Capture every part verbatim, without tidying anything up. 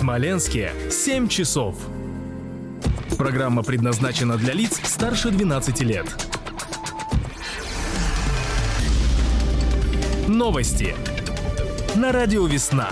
Смоленске семь часов. Программа предназначена для лиц старше двенадцати лет. Новости на радио «Весна».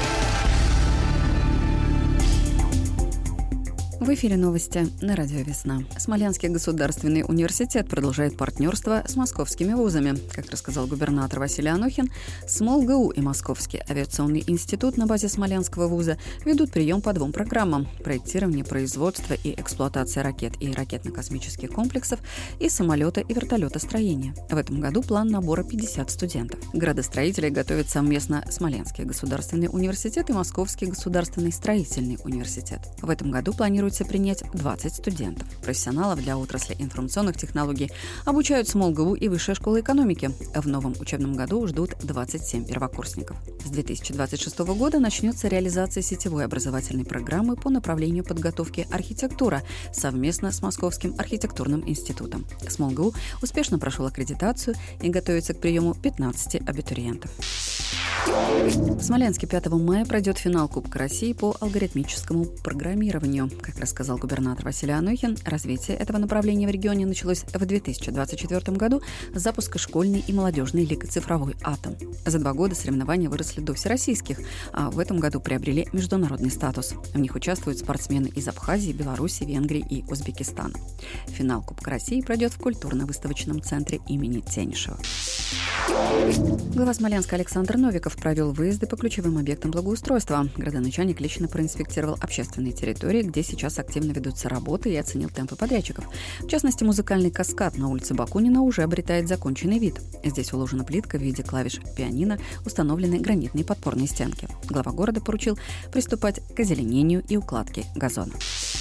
В эфире новости на радио «Весна». Смоленский государственный университет продолжает партнерство с московскими вузами. Как рассказал губернатор Василий Анохин, СмолГУ и Московский авиационный институт на базе Смоленского вуза ведут прием по двум программам – проектирование, производство и эксплуатация ракет и ракетно-космических комплексов и самолета и вертолетостроения. В этом году план набора пятьдесят студентов. Градостроители готовят совместно Смоленский государственный университет и Московский государственный строительный университет. В этом году планируется принять двадцать студентов. Профессионалов для отрасли информационных технологий обучают СмолГУ и Высшая школа экономики. В новом учебном году ждут двадцать семь первокурсников. С две тысячи двадцать шестого года начнется реализация сетевой образовательной программы по направлению подготовки архитектура совместно с Московским архитектурным институтом. СмолГУ успешно прошел аккредитацию и готовится к приему пятнадцати абитуриентов. В Смоленске пятого мая пройдет финал Кубка России по алгоритмическому программированию. Как рассказал губернатор Василий Анохин, развитие этого направления в регионе началось в две тысячи двадцать четвёртом году с запуска школьной и молодежной лиги «Цифровой атом». За два года соревнования выросли до всероссийских, а в этом году приобрели международный статус. В них участвуют спортсмены из Абхазии, Беларуси, Венгрии и Узбекистана. Финал Кубка России пройдет в культурно-выставочном центре имени Тенишева. Глава Смоленска Александр Новиков провел выезды по ключевым объектам благоустройства. Градоначальник лично проинспектировал общественные территории, где сейчас активно ведутся работы, и оценил темпы подрядчиков. В частности, музыкальный каскад на улице Бакунина уже обретает законченный вид. Здесь уложена плитка в виде клавиш пианино, установлены гранитные подпорные стенки. Глава города поручил приступать к озеленению и укладке газона.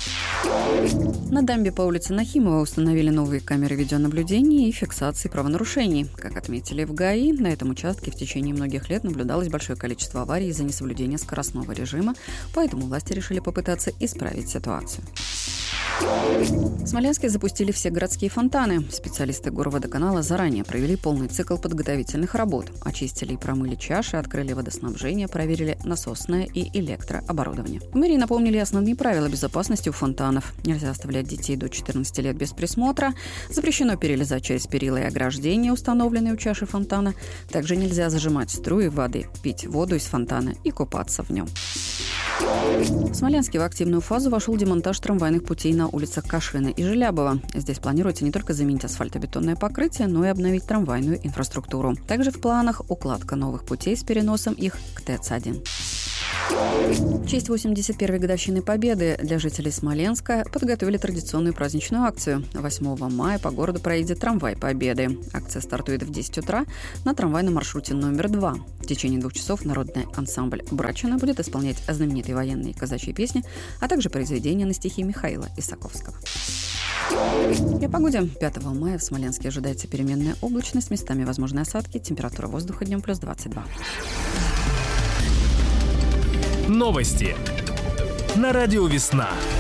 На дамбе по улице Нахимова установили новые камеры видеонаблюдения и фиксации правонарушений. Как отметили в ГАИ, на этом участке в течение многих лет наблюдалось большое количество аварий из-за несоблюдения скоростного режима, поэтому власти решили попытаться исправить ситуацию. В Смоленске запустили все городские фонтаны. Специалисты горводоканала заранее провели полный цикл подготовительных работ. Очистили и промыли чаши, открыли водоснабжение, проверили насосное и электрооборудование. В мэрии напомнили основные правила безопасности у фонтанов. Нельзя оставлять детей до четырнадцати лет без присмотра. Запрещено перелезать через перила и ограждения, установленные у чаши фонтана. Также нельзя зажимать струи воды, пить воду из фонтана и купаться в нем. В Смоленске в активную фазу вошел демонтаж трамвайных путей на улицах Кашина и Желябова. Здесь планируется не только заменить асфальтобетонное покрытие, но и обновить трамвайную инфраструктуру. Также в планах укладка новых путей с переносом их к ТЭЦ один. В честь восемьдесят первой годовщины Победы для жителей Смоленска подготовили традиционную праздничную акцию. восьмого мая по городу проедет трамвай Победы. Акция стартует в десять утра на трамвайном маршруте номер два. В течение двух часов народный ансамбль «Брачина» будет исполнять знаменитые военные казачьи песни, а также произведения на стихи Михаила Исаковского. И о погоде. пятого мая в Смоленске ожидается переменная облачность, местами возможны осадки, температура воздуха днем плюс двадцать два. Новости на радио «Весна».